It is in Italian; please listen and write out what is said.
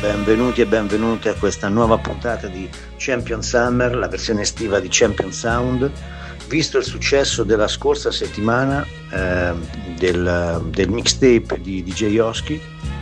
Benvenuti e benvenute a questa nuova puntata di Champion Summer, la versione estiva di Champion Sound. Visto il successo della scorsa settimana del mixtape di DJ Oski,